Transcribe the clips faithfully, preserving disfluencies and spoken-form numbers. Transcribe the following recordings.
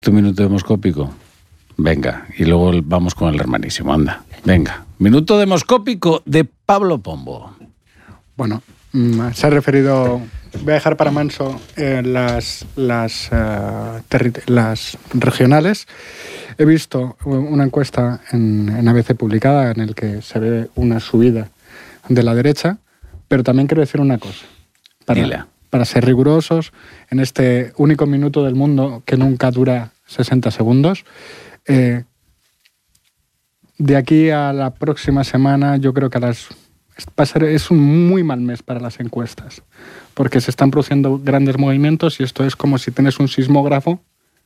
¿Tu minuto demoscópico? Venga, y luego vamos con el hermanísimo, anda. Venga, minuto demoscópico de Pablo Pombo. Bueno, se ha referido... Voy a dejar para Manso eh, las, las, uh, terri- las regionales. He visto una encuesta en, en A B C publicada en la que se ve una subida de la derecha, pero también quiero decir una cosa. Para, para ser rigurosos, en este único minuto del mundo que nunca dura sesenta segundos, eh, de aquí a la próxima semana yo creo que a las... Va a ser, es un muy mal mes para las encuestas, porque se están produciendo grandes movimientos y esto es como si tienes un sismógrafo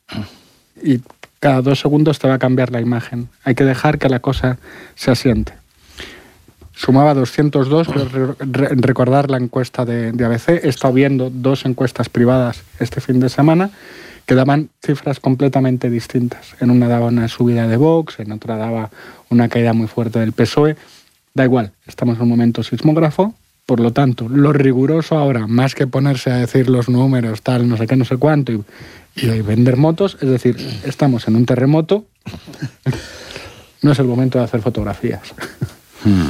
y cada dos segundos te va a cambiar la imagen. Hay que dejar que la cosa se asiente. Sumaba doscientos dos, pero re, recordar la encuesta de, de A B C. He estado viendo dos encuestas privadas este fin de semana que daban cifras completamente distintas. En una daba una subida de Vox, en otra daba una caída muy fuerte del P S O E. Da igual, estamos en un momento sismógrafo, por lo tanto, lo riguroso ahora, más que ponerse a decir los números, tal, no sé qué, no sé cuánto, y, y vender motos, es decir, estamos en un terremoto, no es el momento de hacer fotografías. Hmm.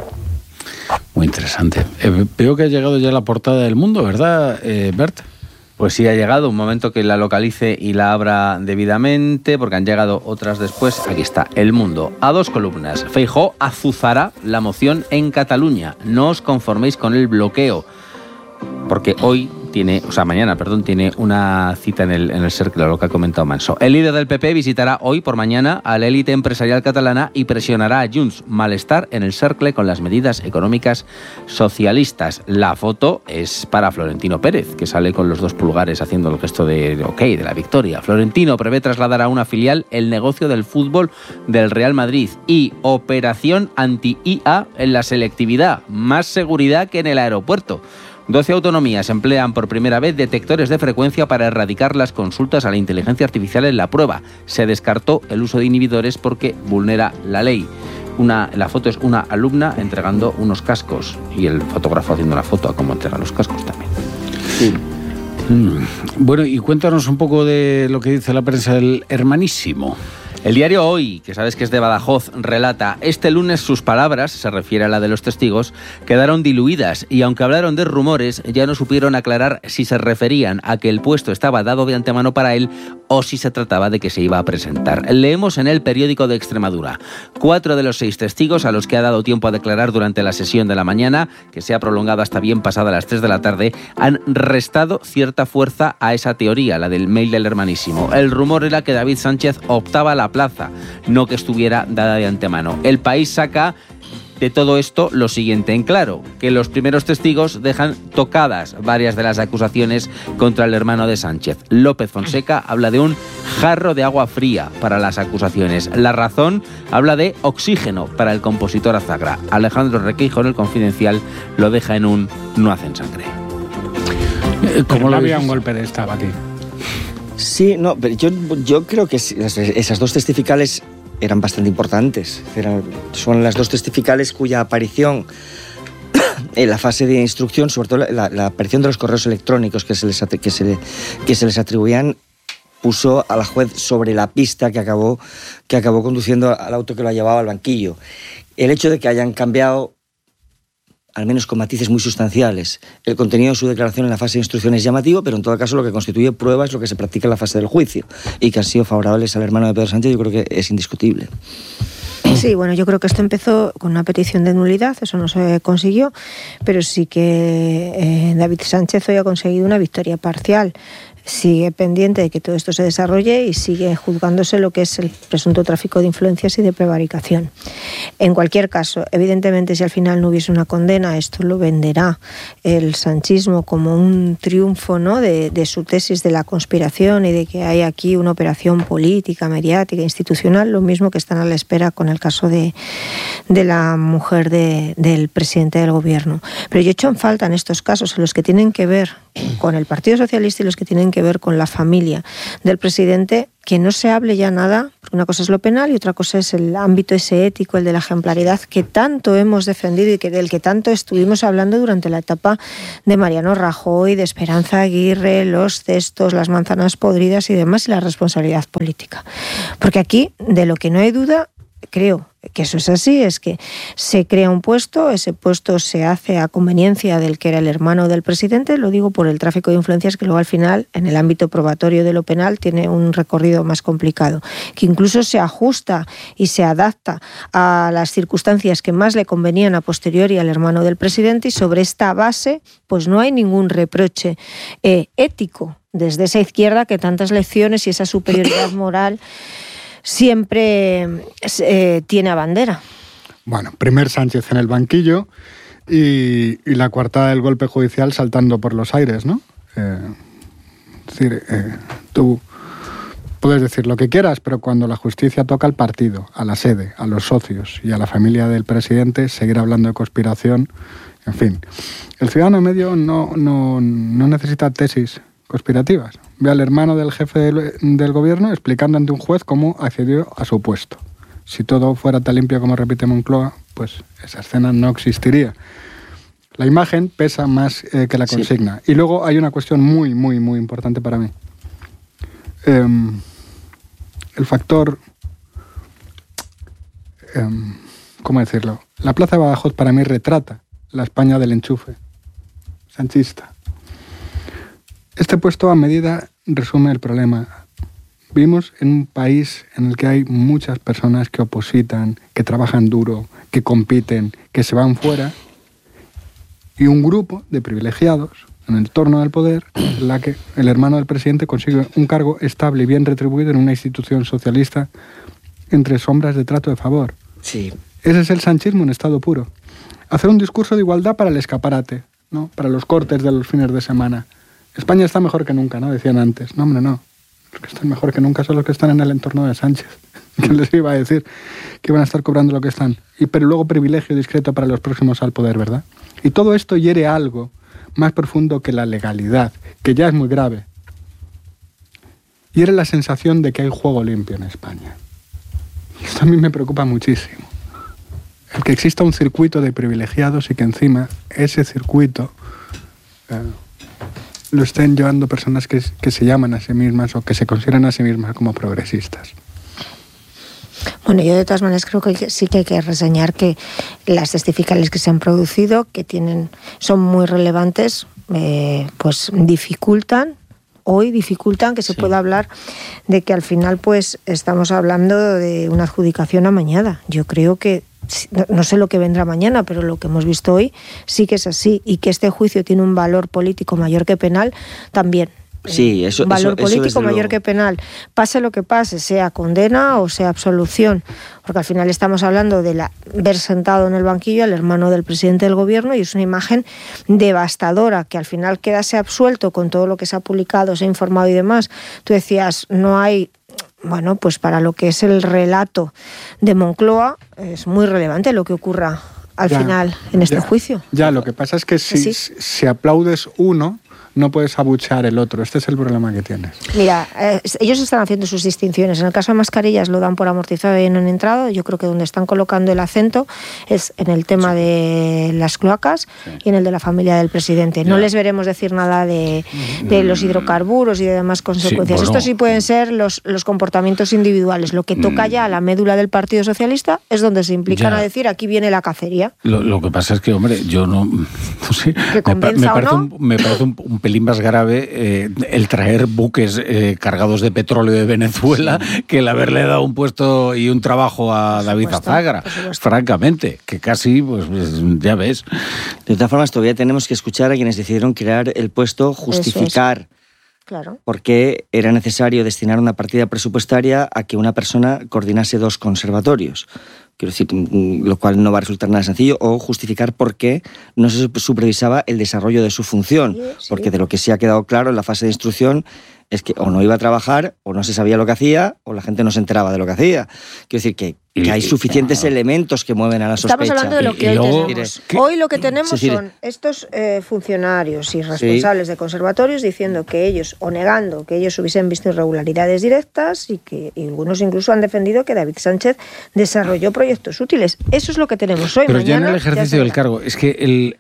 Muy interesante. Eh, veo que ha llegado ya la portada del Mundo, ¿verdad, eh, Bert? Pues sí, ha llegado un momento que la localice y la abra debidamente, porque han llegado otras después. Aquí está, El Mundo, a dos columnas. Feijóo azuzará la moción en Cataluña. No os conforméis con el bloqueo, porque hoy tiene, o sea, mañana, perdón, tiene una cita en el, en el Cercle, lo que ha comentado Manso. El líder del P P visitará hoy por mañana a la élite empresarial catalana y presionará a Junts. Malestar en el Cercle con las medidas económicas socialistas. La foto es para Florentino Pérez, que sale con los dos pulgares haciendo el gesto de ok, de la victoria. Florentino prevé trasladar a una filial el negocio del fútbol del Real Madrid y operación anti-I A en la selectividad. Más seguridad que en el aeropuerto. doce autonomías emplean por primera vez detectores de frecuencia para erradicar las consultas a la inteligencia artificial en la prueba. Se descartó el uso de inhibidores porque vulnera la ley. Una, la foto es una alumna entregando unos cascos y el fotógrafo haciendo la foto a cómo entrega los cascos también. Sí. Mm. Bueno, y cuéntanos un poco de lo que dice la prensa del hermanísimo. El diario Hoy, que sabes que es de Badajoz, relata: este lunes sus palabras, se refiere a la de los testigos, quedaron diluidas y aunque hablaron de rumores, ya no supieron aclarar si se referían a que el puesto estaba dado de antemano para él o si se trataba de que se iba a presentar. Leemos en el Periódico de Extremadura: cuatro de los seis testigos a los que ha dado tiempo a declarar durante la sesión de la mañana, que se ha prolongado hasta bien pasada las tres de la tarde, han restado cierta fuerza a esa teoría, la del mail del hermanísimo. El rumor era que David Sánchez optaba a la plaza, no que estuviera dada de antemano. El País saca de todo esto lo siguiente en claro: que los primeros testigos dejan tocadas varias de las acusaciones contra el hermano de Sánchez. López Fonseca habla de un jarro de agua fría para las acusaciones. La Razón habla de oxígeno para el compositor Azagra. Alejandro Requeijo en El Confidencial lo deja en un no hacen sangre. ¿Cómo lo había un golpe de estado aquí? Sí, no, pero yo, yo creo que esas dos testificales eran bastante importantes. Eran, son las dos testificales cuya aparición en la fase de instrucción, sobre todo la, la aparición de los correos electrónicos que se les, que se, que se les atribuían, puso a la juez sobre la pista que acabó, que acabó conduciendo al auto que lo llevaba al banquillo. El hecho de que hayan cambiado, al menos con matices muy sustanciales, el contenido de su declaración en la fase de instrucción es llamativo, pero en todo caso lo que constituye prueba es lo que se practica en la fase del juicio, y que han sido favorables al hermano de Pedro Sánchez, yo creo que es indiscutible. Sí, bueno, yo creo que esto empezó con una petición de nulidad, eso no se consiguió, pero sí que eh, David Sánchez hoy ha conseguido una victoria parcial. Sigue pendiente de que todo esto se desarrolle y sigue juzgándose lo que es el presunto tráfico de influencias y de prevaricación. En cualquier caso, evidentemente, si al final no hubiese una condena, esto lo venderá el sanchismo como un triunfo, ¿no?, de, de su tesis de la conspiración y de que hay aquí una operación política, mediática, institucional, lo mismo que están a la espera con el caso de, de la mujer de, del presidente del gobierno. Pero yo he hecho en falta en estos casos, en los que tienen que ver con el Partido Socialista y los que tienen que ver con la familia del presidente, que no se hable ya nada, porque una cosa es lo penal y otra cosa es el ámbito ese ético, el de la ejemplaridad, que tanto hemos defendido y que del que tanto estuvimos hablando durante la etapa de Mariano Rajoy, de Esperanza Aguirre, los cestos, las manzanas podridas y demás, y la responsabilidad política. Porque aquí, de lo que no hay duda, creo que eso es así, es que se crea un puesto, ese puesto se hace a conveniencia del que era el hermano del presidente, lo digo por el tráfico de influencias que luego al final, en el ámbito probatorio de lo penal, tiene un recorrido más complicado, que incluso se ajusta y se adapta a las circunstancias que más le convenían a posteriori al hermano del presidente, y sobre esta base pues no hay ningún reproche eh, ético desde esa izquierda que tantas lecciones y esa superioridad moral siempre eh, tiene a bandera. Bueno, primer Sánchez en el banquillo y, y la coartada del golpe judicial saltando por los aires, ¿no? Eh, es decir, eh, tú puedes decir lo que quieras, pero cuando la justicia toca al partido, a la sede, a los socios y a la familia del presidente, seguir hablando de conspiración, en fin. El ciudadano medio no, no, no necesita tesis conspirativas. Ve al hermano del jefe del, del gobierno explicando ante un juez cómo accedió a su puesto. Si todo fuera tan limpio como repite Moncloa, pues esa escena no existiría. La imagen pesa más eh, que la consigna. Sí. Y luego hay una cuestión muy, muy, muy importante para mí. Eh, el factor... Eh, ¿Cómo decirlo? La Plaza de Badajoz para mí retrata la España del enchufe sanchista. Este puesto a medida resume el problema. Vivimos en un país en el que hay muchas personas que opositan, que trabajan duro, que compiten, que se van fuera, y un grupo de privilegiados en el entorno del poder, en la que el hermano del presidente consigue un cargo estable y bien retribuido en una institución socialista entre sombras de trato de favor. Sí. Ese es el sanchismo en estado puro. Hacer un discurso de igualdad para el escaparate, ¿no? Para los cortes de los fines de semana. España está mejor que nunca, ¿no? Decían antes. No, hombre, no. Los que están mejor que nunca son los que están en el entorno de Sánchez. ¿Quién les iba a decir que iban a estar cobrando lo que están? Y pero luego privilegio discreto para los próximos al poder, ¿verdad? Y todo esto hiere algo más profundo que la legalidad, que ya es muy grave. Hiere la sensación de que hay juego limpio en España. Esto a mí me preocupa muchísimo. El que exista un circuito de privilegiados y que encima ese circuito... Eh, lo estén llevando personas que, que se llaman a sí mismas o que se consideran a sí mismas como progresistas. Bueno, yo de todas maneras creo que sí que hay que reseñar que las testificales que se han producido, que tienen, son muy relevantes, eh, pues dificultan, hoy dificultan que se sí. pueda hablar de que al final pues estamos hablando de una adjudicación amañada. Yo creo que no sé lo que vendrá mañana, pero lo que hemos visto hoy sí que es así, y que este juicio tiene un valor político mayor que penal también. Sí, eso, un valor eso, político eso mayor luego. que penal. Pase lo que pase, sea condena o sea absolución, porque al final estamos hablando de la, ver sentado en el banquillo al hermano del presidente del gobierno, y es una imagen devastadora, que al final quedase absuelto con todo lo que se ha publicado, se ha informado y demás. Tú decías, no hay... Bueno, pues para lo que es el relato de Moncloa es muy relevante lo que ocurra al ya, final en este ya, juicio. Ya, lo que pasa es que si, ¿Sí? si aplaudes uno, no puedes abuchear el otro. Este es el problema que tienes. Mira, eh, ellos están haciendo sus distinciones. En el caso de mascarillas lo dan por amortizado y no han entrado. Yo creo que donde están colocando el acento es en el tema sí. de las cloacas sí. y en el de la familia del presidente. No ya. les veremos decir nada de, de los hidrocarburos y de demás consecuencias. Sí, bueno, Estos sí pueden ser los, los comportamientos individuales. Lo que toca ya a la médula del Partido Socialista es donde se implican ya. a decir aquí viene la cacería. Lo, lo que pasa es que, hombre, yo no... no sé, ¿Que convenza me, me o no? Un, me parece un, un pelín más grave eh, el traer buques eh, cargados de petróleo de Venezuela sí. que el haberle dado un puesto y un trabajo a David Azagra, francamente, que casi, pues, pues ya ves. De todas formas, todavía tenemos que escuchar a quienes decidieron crear el puesto, justificar claro. por qué era necesario destinar una partida presupuestaria a que una persona coordinase dos conservatorios. Quiero decir, lo cual no va a resultar nada sencillo, o justificar por qué no se supervisaba el desarrollo de su función, sí, sí. porque de lo que sí ha quedado claro en la fase de instrucción es que o no iba a trabajar, o no se sabía lo que hacía, o la gente no se enteraba de lo que hacía. Quiero decir que, que hay suficientes elementos que mueven a la sospecha. Estamos hablando de lo que Y hoy luego- tenemos. ¿Qué? Hoy lo que tenemos Sí, sí. son estos eh, funcionarios y responsables de conservatorios diciendo que ellos, o negando que ellos hubiesen visto irregularidades directas, y que y algunos incluso han defendido que David Sánchez desarrolló proyectos útiles. Eso es lo que tenemos hoy. Pero ya en Mañana el ya se ejercicio del verá. cargo, es que el,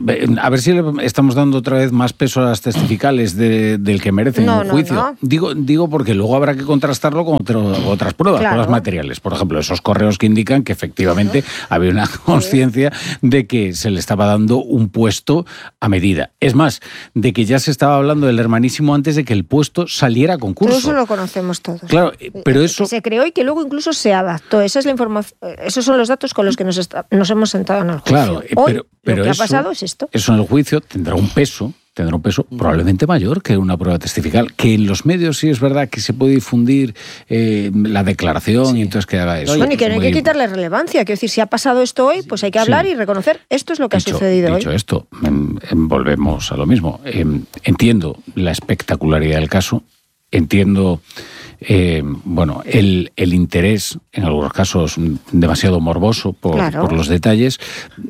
a ver si le estamos dando otra vez más peso a las testificales de- del que merecen No, un no, juicio. no. Digo, digo porque luego habrá que contrastarlo con otro- otras pruebas, Claro. pruebas materiales. Por ejemplo, esos correos que indican que efectivamente había una conciencia de que se le estaba dando un puesto a medida. Es más, de que ya se estaba hablando del hermanísimo antes de que el puesto saliera a concurso. Todo eso lo conocemos todos. Claro, pero eso... Que se creó y que luego incluso se adaptó. Esa es la información. Esos son los datos con los que nos, está- nos hemos sentado en el juicio. Claro, eh, Hoy, pero, pero lo que eso, ha pasado es esto. Eso en el juicio tendrá un peso, tendrá un peso probablemente mayor que una prueba testifical. Que en los medios sí es verdad que se puede difundir eh, la declaración y entonces que haga eso. Bueno, y que Es no hay muy- que quitarle relevancia. Quiero decir, si ha pasado esto hoy, pues hay que hablar Sí. y reconocer esto es lo que Dicho- ha sucedido dicho hoy. esto, em, em, volvemos a lo mismo. Em, entiendo la espectacularidad del caso, entiendo eh, bueno, el, el interés, en algunos casos demasiado morboso por, Claro. por los detalles,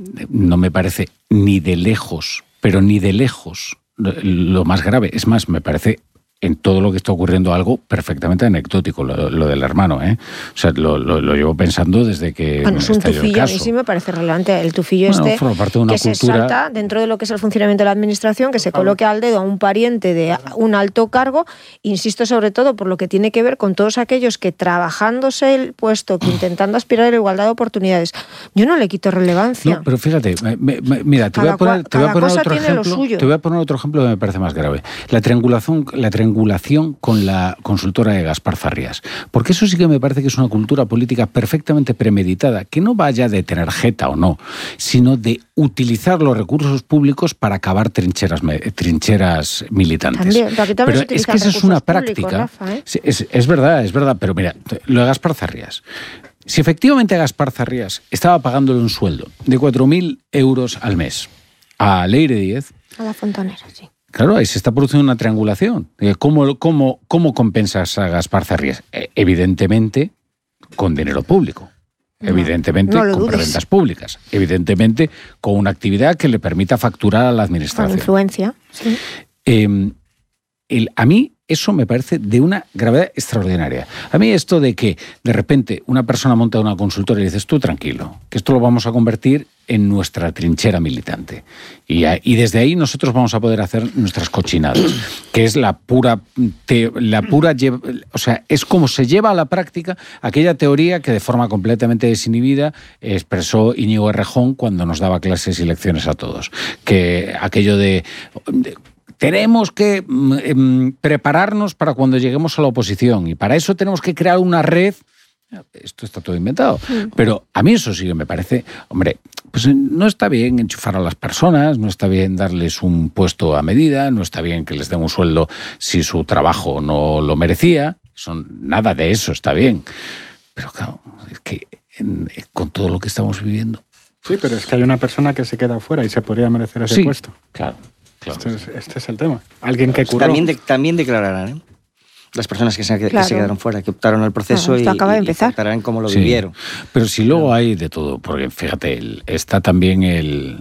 no me parece ni de lejos, pero ni de lejos lo más grave. Es más, me parece en todo lo que está ocurriendo algo perfectamente anecdótico, lo, lo del hermano, ¿eh? O sea, lo, lo, lo llevo pensando desde que Bueno, es un estalló el tufillo, a mí caso. sí me parece relevante. El tufillo Bueno, este forma parte de una que se cultura- salta dentro de lo que es el funcionamiento de la administración, que se coloque al dedo a un pariente de un alto cargo, insisto sobre todo por lo que tiene que ver con todos aquellos que trabajándose el puesto, que intentando aspirar a la igualdad de oportunidades. Yo no le quito relevancia. No, pero fíjate, me- me- mira, te voy Cada a poner, cual- te voy a cada poner cosa otro tiene lo ejemplo. suyo. Te voy a poner otro ejemplo que me parece más grave. La triangulación, la triangulación con la consultora de Gaspar Zarrías. Porque eso sí que me parece que es una cultura política perfectamente premeditada, que no vaya de tener jeta o no, sino de utilizar los recursos públicos para cavar trincheras, me- trincheras militantes. También, pero aquí también se pero es utilizan que esa es una recursos públicos, práctica. Rafa, ¿eh? Sí, Es, es verdad, es verdad, pero mira, lo de Gaspar Zarrías. Si efectivamente Gaspar Zarrías estaba pagándole un sueldo de cuatro mil euros al mes a Leire Díez, A la fontanera, sí. claro, ahí se está produciendo una triangulación. Eh, ¿Cómo, cómo, cómo compensas a Gaspar Zarrías? Eh, evidentemente, con dinero público. No, Evidentemente, no lo con dudes. rentas públicas. Evidentemente, con una actividad que le permita facturar a la Con administración. influencia, sí. Eh, el, a mí eso me parece de una gravedad extraordinaria. A mí esto de que de repente una persona monta una consultora y dices, tú tranquilo, que esto lo vamos a convertir en nuestra trinchera militante. Y, a, y desde ahí nosotros vamos a poder hacer nuestras cochinadas, que es la pura, te, la pura, o sea, es como se lleva a la práctica aquella teoría que de forma completamente desinhibida expresó Íñigo Errejón cuando nos daba clases y lecciones a todos. Que aquello de, de tenemos que mm, prepararnos para cuando lleguemos a la oposición y para eso tenemos que crear una red. Esto está todo inventado. Sí. Pero a mí eso sí que me parece, hombre, pues no está bien enchufar a las personas, no está bien darles un puesto a medida, no está bien que les den un sueldo si su trabajo no lo merecía. Son, nada de eso está bien. Pero claro, es que en, con todo lo que estamos viviendo... Sí, pero es que hay una persona que se queda fuera y se podría merecer ese sí, puesto. Claro. Claro. Este, es, este es el tema. Alguien que curró. También, de, también declararán, ¿eh? Las personas que se, que claro. se quedaron fuera, que optaron al proceso claro, y, acaba de y empezar. contarán cómo lo sí. vivieron. Pero si luego hay de todo, porque fíjate, el, está también el...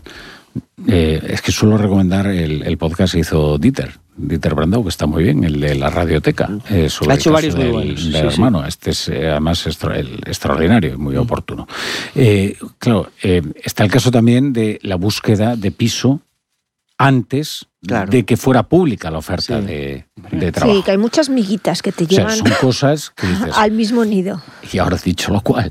Eh, es que suelo recomendar el, el podcast que hizo Dieter, Dieter Brandau, que está muy bien, el de la Radioteca. Eh, sobre ha hecho el caso varios del, muy buenos. del sí, hermano. Sí. Este es eh, además extra, el, extraordinario y muy mm. oportuno. Eh, claro, eh, está el caso también de la búsqueda de piso antes claro. de que fuera pública la oferta sí. de, de trabajo. Sí, que hay muchas miguitas que te llevan o sea, son cosas que dices, al mismo nido. Y ahora dicho lo cual,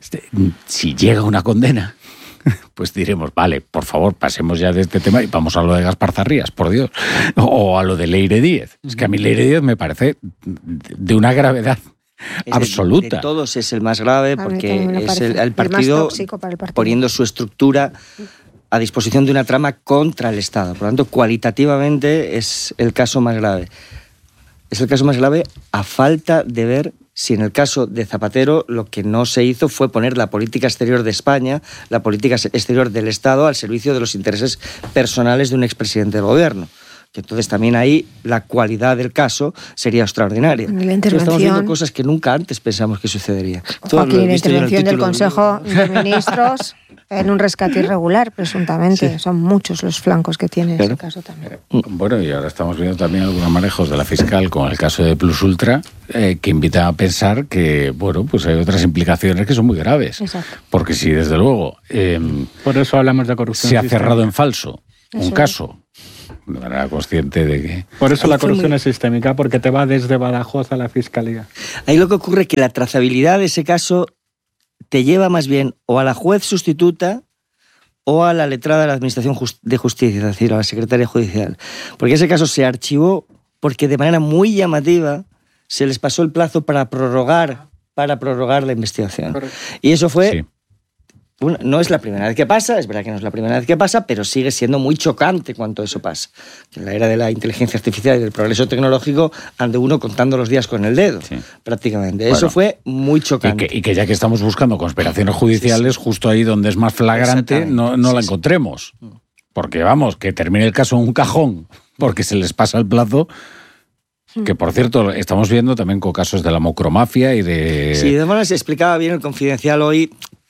si llega una condena, pues diremos, vale, por favor, pasemos ya de este tema y vamos a lo de Gaspar Zarrías, por Dios. O a lo de Leire Díez. Es que a mí Leire Díez me parece de una gravedad es absoluta. De, de todos es el más grave porque es el, el, partido el, el partido poniendo su estructura a disposición de una trama contra el Estado. Por lo tanto, cualitativamente es el caso más grave. Es el caso más grave a falta de ver si en el caso de Zapatero lo que no se hizo fue poner la política exterior de España, la política exterior del Estado, al servicio de los intereses personales de un expresidente del gobierno. que entonces también ahí la cualidad del caso sería extraordinaria. La intervención... Estamos viendo cosas que nunca antes pensamos que sucedería. Joaquín, la intervención del Consejo de Ministros en un rescate irregular, presuntamente. Sí. Son muchos los flancos que tiene claro. ese caso también. Bueno, y ahora estamos viendo también algunos manejos de la fiscal con el caso de Plus Ultra, eh, que invitan a pensar que, bueno, pues hay otras implicaciones que son muy graves. Exacto. Porque si, desde luego, eh, por eso hablamos de corrupción se ha sistémica. cerrado en falso un eso caso, de manera consciente de que... Por eso la corrupción es sistémica, porque te va desde Badajoz a la fiscalía. Ahí lo que ocurre es que la trazabilidad de ese caso te lleva más bien o a la juez sustituta o a la letrada de la Administración de Justicia, es decir, a la Secretaría Judicial. Porque ese caso se archivó porque de manera muy llamativa se les pasó el plazo para prorrogar, para prorrogar la investigación. Correcto. Y eso fue... Sí. Una, no es la primera vez que pasa, es verdad que no es la primera vez que pasa, pero sigue siendo muy chocante cuando eso pasa. Que en la era de la inteligencia artificial y del progreso tecnológico ande uno contando los días con el dedo, sí. prácticamente. Bueno, eso fue muy chocante. Y que, y que ya que estamos buscando conspiraciones judiciales, sí, sí. justo ahí donde es más flagrante, no, no sí, la encontremos. Sí. Porque vamos, que termine el caso en un cajón, porque se les pasa el plazo... Que, por cierto, estamos viendo también con casos de la macromafia y de... Sí, de manera se explicaba bien el Confidencial hoy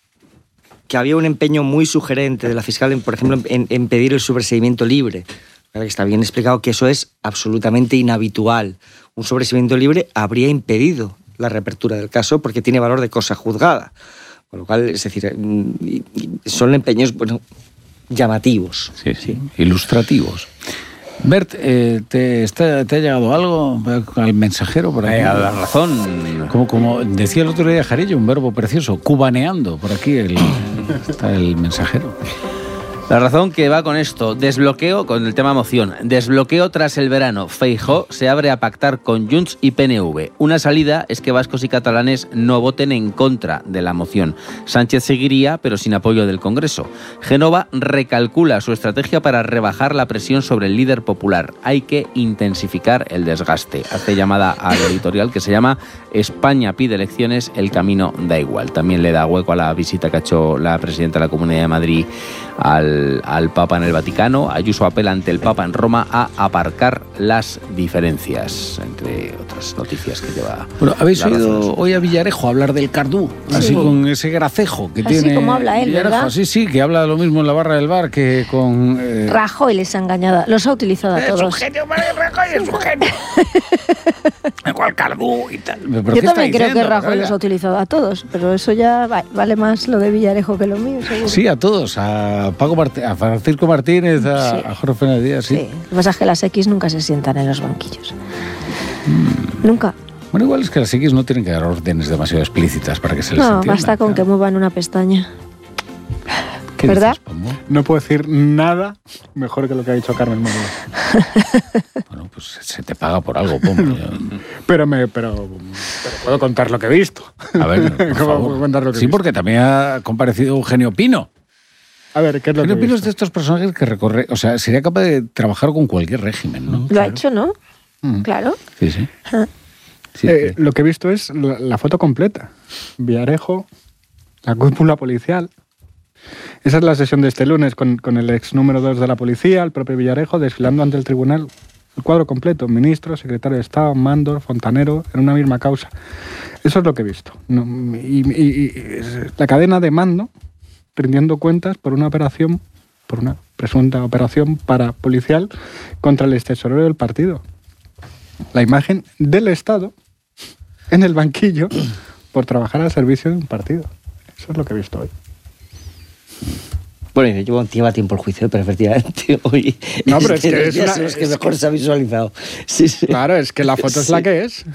que había un empeño muy sugerente de la fiscal, en, por ejemplo, en, en pedir el sobreseimiento libre. Está bien explicado que eso es absolutamente inhabitual. Un sobreseimiento libre habría impedido la reapertura del caso porque tiene valor de cosa juzgada. Con lo cual, es decir, son empeños, bueno, llamativos. Sí, sí, ilustrativos. Bert, eh, ¿te, está, ¿te ha llegado algo al mensajero? Por aquí? Eh, a la razón. Como, como decía el otro día Jarillo, un verbo precioso, cubaneando, por aquí el, está el mensajero. La razón que va con esto, desbloqueo, con el tema moción, desbloqueo tras el verano. Feijóo se abre a pactar con Junts y P N V. Una salida es que vascos y catalanes no voten en contra de la moción. Sánchez seguiría, pero sin apoyo del Congreso. Génova recalcula su estrategia para rebajar la presión sobre el líder popular. Hay que intensificar el desgaste. Hace llamada al editorial que se llama España pide elecciones, el camino da igual. También le da hueco a la visita que ha hecho la presidenta de la Comunidad de Madrid al al Papa en el Vaticano. Ayuso apela ante el Papa en Roma a aparcar las diferencias, entre otras noticias que lleva. Bueno, habéis oído hoy a Villarejo hablar del Cardú, sí. así con ese gracejo que así tiene. Así como habla él, Villarejo, ¿verdad? Sí, sí, que habla de lo mismo en la barra del bar que con. Eh... Rajoy les ha engañado, los ha utilizado a todos. Es un genio, Rajoy es un genio. Igual Cardú y tal. Yo también creo que Rajoy los ha utilizado a todos, pero eso ya vale más lo de Villarejo que lo mío, seguro. Sí, a todos, a Paco Martínez, a Francisco Martínez, a, sí. a Jorge Fernández Díaz, sí. sí. Lo que pasa es que las X nunca se sientan en los banquillos. Mm. Nunca. Bueno, igual es que las X no tienen que dar órdenes demasiado explícitas para que se les no, entienda. No, basta con claro. que muevan una pestaña. ¿Qué ¿verdad? Dices, no puedo decir nada mejor que lo que ha dicho Carmen Morillo. Bueno, pues se te paga por algo, Pomo. pero, me, pero, pero puedo contar lo que he visto. A ver, por ¿Cómo puedo contar lo que sí, he visto? Porque también ha comparecido Eugenio Pino. A ver, ¿qué es lo Eugenio que Pino es de estos personajes que recorre, o sea, sería capaz de trabajar con cualquier régimen, ¿no? Lo claro. ha hecho, ¿no? Mm. Claro. Sí, sí. Ah. sí, eh, sí. Lo que he visto es la, la foto completa. Villarejo, la cúpula policial. Esa es la sesión de este lunes con, con el ex número dos de la policía, el propio Villarejo, desfilando ante el tribunal. El cuadro completo, ministro, secretario de Estado, Mandor, Fontanero, en una misma causa. Eso es lo que he visto. No, y, y, y la cadena de mando rindiendo cuentas por una operación, por una presunta operación parapolicial contra el extesorero del partido. La imagen del Estado en el banquillo por trabajar al servicio de un partido. Eso es lo que he visto hoy. Bueno, lleva, lleva tiempo el juicio, pero efectivamente hoy no, pero es que es una, son los que mejor que... se ha visualizado. Sí, sí. Claro, es que la foto es sí. la que es.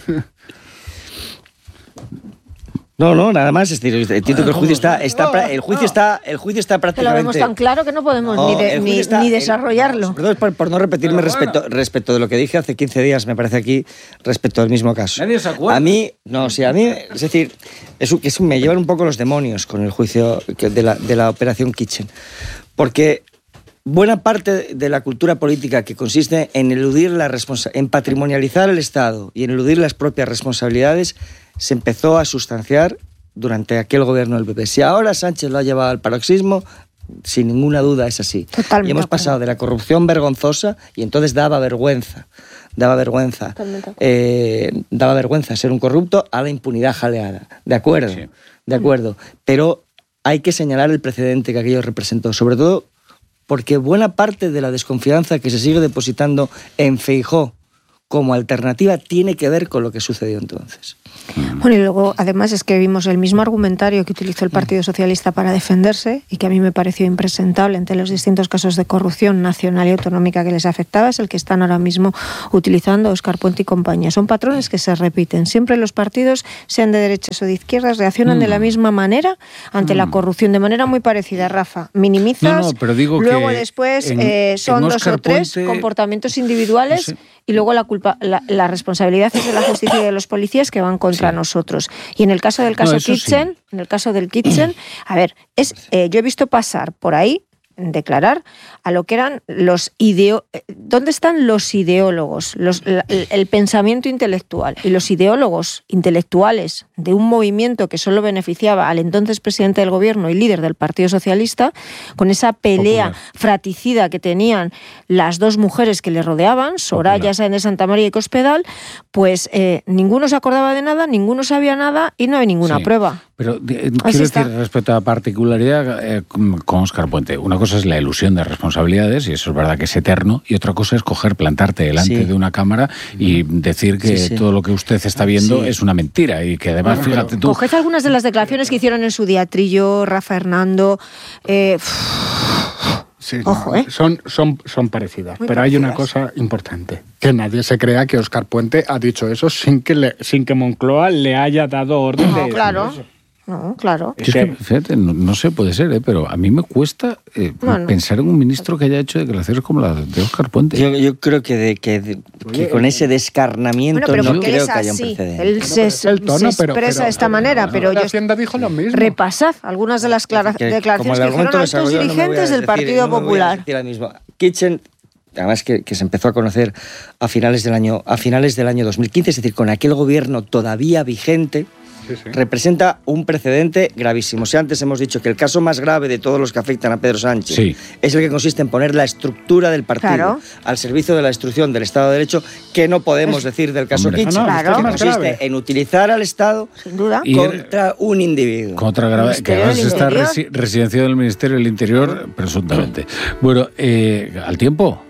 No, no, nada más. Es decir, entiendo que el juicio está, está, el juicio está, el juicio está prácticamente. Que lo vemos tan claro que no podemos no, ni, de, ni, está, ni desarrollarlo. El, perdón, por, por no repetirme bueno, respecto, bueno. respecto de lo que dije hace quince días, me parece aquí, respecto al mismo caso. Nadie se acuerda. A mí, no, sí, a mí, es decir, es, es, me llevan un poco los demonios con el juicio de la, de la operación Kitchen, porque buena parte de la cultura política que consiste en eludir la responsa- en patrimonializar el Estado y en eludir las propias responsabilidades se empezó a sustanciar durante aquel gobierno del P P. Si ahora Sánchez lo ha llevado al paroxismo, sin ninguna duda es así. Totalmente y hemos pasado de la corrupción vergonzosa y entonces daba vergüenza, daba vergüenza, eh, daba vergüenza ser un corrupto a la impunidad jaleada. De acuerdo, sí. de acuerdo. Pero hay que señalar el precedente que aquello representó, sobre todo porque buena parte de la desconfianza que se sigue depositando en Feijóo como alternativa tiene que ver con lo que sucedió entonces. Bueno, y luego, además, es que vimos el mismo argumentario que utilizó el Partido Socialista para defenderse y que a mí me pareció impresentable entre los distintos casos de corrupción nacional y autonómica que les afectaba, es el que están ahora mismo utilizando Óscar Puente y compañía. Son patrones que se repiten. Siempre los partidos, sean de derechas o de izquierdas, reaccionan mm. de la misma manera ante mm. la corrupción, de manera muy parecida. Rafa, minimizas, no, no, pero digo luego que después en, eh, son dos o tres Puente... comportamientos individuales no sé. y luego la culpa, la, la responsabilidad es de la justicia y de los policías que van contra sí. nosotros. Y en el caso del caso no, Kitchen, sí. en el caso del Kitchen, a ver, es eh, yo he visto pasar por ahí, declarar a lo que eran los ideo... ¿Dónde están los ideólogos? Los, el, el pensamiento intelectual y los ideólogos intelectuales de un movimiento que solo beneficiaba al entonces presidente del gobierno y líder del Partido Socialista, con esa pelea Popular. fratricida que tenían las dos mujeres que le rodeaban, Soraya Sáenz de Santamaría y Cospedal, pues eh, ninguno se acordaba de nada, ninguno sabía nada y no hay ninguna sí. prueba. Pero eh, quiero decir, respecto a la particularidad eh, con Óscar Puente, una cosa es la ilusión de responsabilidades, y eso es verdad que es eterno, y otra cosa es coger, plantarte delante sí. de una cámara y decir que sí, sí. todo lo que usted está viendo sí. es una mentira, y que además, bueno, fíjate tú... Coged algunas de las declaraciones que hicieron en su día Trillo, Rafa Hernando... Eh, Sí, Ojo, no, ¿eh? son, son, son parecidas, Muy pero parecidas. Hay una cosa importante, que nadie se crea que Óscar Puente ha dicho eso sin que, le, sin que Moncloa le haya dado orden no, de claro. eso. No, claro. Es que, fíjate, no, no sé, puede ser, ¿eh? Pero a mí me cuesta eh, bueno. pensar en un ministro que haya hecho declaraciones como la de Óscar Puente. Yo, yo creo que, de, que, de, que con ese descarnamiento bueno, no creo que haya un precedente. Él se, el tono, se expresa pero, pero, de esta pero, manera, pero, pero yo... Hacienda dijo lo mismo. Repasad algunas de las clara, que, declaraciones que hicieron altos dirigentes no del Partido no Popular. Kitchen, además que, que se empezó a conocer a finales del año a finales del año dos mil quince, es decir, con aquel gobierno todavía vigente, sí, sí. representa un precedente gravísimo. O sea, antes hemos dicho que el caso más grave de todos los que afectan a Pedro Sánchez sí. es el que consiste en poner la estructura del partido claro. al servicio de la destrucción del Estado de Derecho, que no podemos es... decir del caso Kitchen, no, no, claro. que consiste grave. en utilizar al Estado sin duda contra un individuo. Contra grave, que además está resi residenciado en el Ministerio del Interior, presuntamente. Bueno, eh, al tiempo.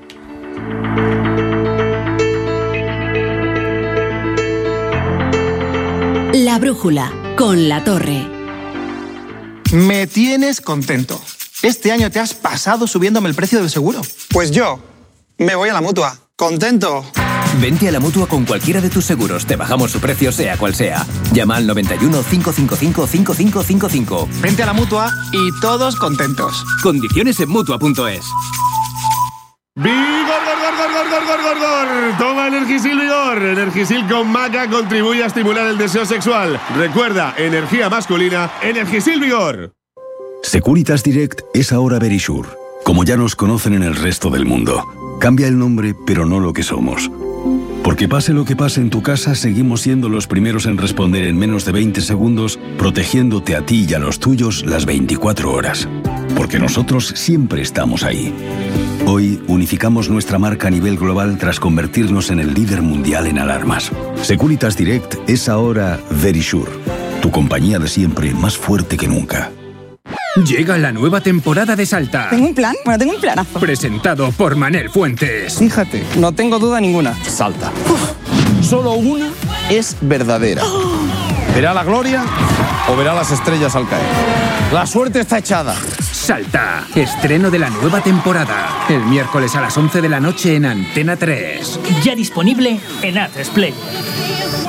La brújula, con La Torre. Me tienes contento. Este año te has pasado subiéndome el precio del seguro. Pues yo me voy a la Mutua. ¡Contento! Vente a la Mutua con cualquiera de tus seguros. Te bajamos su precio sea cual sea. Llama al noventa y uno, cinco cinco cinco, cinco cinco cinco cinco. Vente a la Mutua y todos contentos. Condiciones en Mutua punto es. ¡Vigor, gor, gor, gor, gor, gor, gor, gor! Toma Energisil Vigor. Energisil con maca contribuye a estimular el deseo sexual. Recuerda, energía masculina, Energisil Vigor. Securitas Direct es ahora Verisure, como ya nos conocen en el resto del mundo. Cambia el nombre, pero no lo que somos. Porque pase lo que pase en tu casa, seguimos siendo los primeros en responder en menos de veinte segundos, protegiéndote a ti y a los tuyos las veinticuatro horas. Porque nosotros siempre estamos ahí. Hoy unificamos nuestra marca a nivel global tras convertirnos en el líder mundial en alarmas. Securitas Direct es ahora Verisure, tu compañía de siempre más fuerte que nunca. Llega la nueva temporada de Salta. ¿Tengo un plan? Bueno, tengo un planazo. Presentado por Manel Fuentes. Fíjate, no tengo duda ninguna. Salta. Uf, solo una es verdadera. ¿Verá la gloria o verá las estrellas al caer? La suerte está echada. Salta, estreno de la nueva temporada. El miércoles a las once de la noche en Antena tres. Ya disponible en A tres Play.